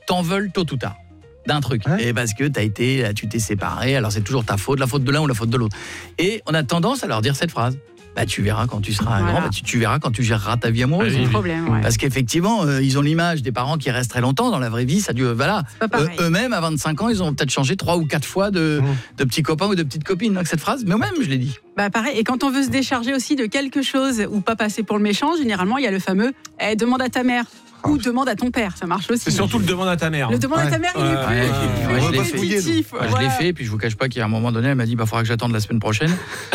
t'en veulent tôt ou tard d'un truc. Ouais. Et parce que tu t'es séparé, alors c'est toujours ta faute, la faute de l'un ou la faute de l'autre. Et on a tendance à leur dire cette phrase. Tu verras quand tu seras grand, tu verras quand tu géreras ta vie amoureuse. C'est le problème, ouais. Parce qu'effectivement, ils ont l'image des parents qui restent très longtemps dans la vraie vie. Ça dure, voilà. Eux-mêmes, à 25 ans, ils ont peut-être changé 3 ou 4 fois de petits copains ou de petites copines. Donc cette phrase, mais même, je l'ai dit. Pareil. Et quand on veut se décharger aussi de quelque chose ou pas passer pour le méchant, généralement, il y a le fameux demande à ta mère. Ou demande à ton père, ça marche aussi. C'est surtout le demande à ta mère. Le demande à ta mère, il est plus répétitif. Je l'ai fait, puis je vous cache pas qu'à un moment donné, elle m'a dit faudra que j'attende la semaine prochaine.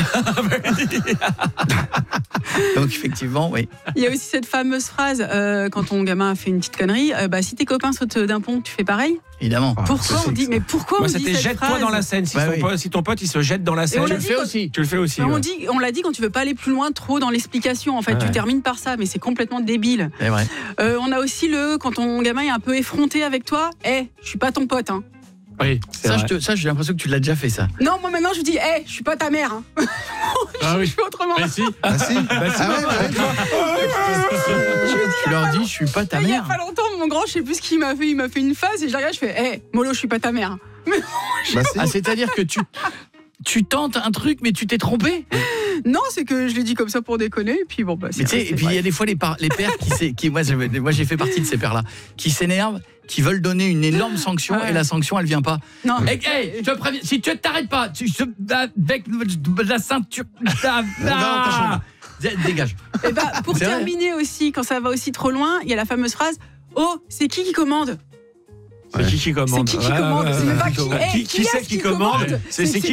Donc effectivement, oui. Il y a aussi cette fameuse phrase quand ton gamin a fait une petite connerie, si tes copains sautent d'un pont, tu fais pareil. Évidemment. Pourquoi on dit on dit cette phrase ? Jette-toi dans la Seine. Si ton pote il se jette dans la Seine, tu le fais aussi. Tu le fais aussi. On l'a dit quand tu veux pas aller plus loin trop dans l'explication. En fait, tu termines par ça, mais c'est complètement débile. C'est vrai. On a aussi quand ton gamin est un peu effronté avec toi, je suis pas ton pote. Hein. Oui, ça, j'ai l'impression que tu l'as déjà fait, ça. Non, moi maintenant je dis, je suis pas ta mère. Hein. Je fais autrement. Mais si. Tu leur dis, je suis pas ta mère. Il y a pas longtemps, mon grand, je sais plus ce qu'il m'a fait. Il m'a fait une phase et je le regarde, je fais, Molo, je suis pas ta mère. C'est-à-dire que tu tentes un truc, mais tu t'es trompé. Non, c'est que je l'ai dit comme ça pour déconner, et puis bon, et puis il y a des fois les pères qui moi j'ai fait partie de ces pères-là, qui s'énervent, qui veulent donner une énorme sanction et la sanction elle vient pas. Non. Je te préviens, si tu t'arrêtes pas, avec la ceinture, dégage. Et pour terminer aussi, quand ça va aussi trop loin, il y a la fameuse phrase, c'est qui commande ? C'est qui commande ? C'est qui commande ? C'est même pas qui c'est qui commande ? C'est qui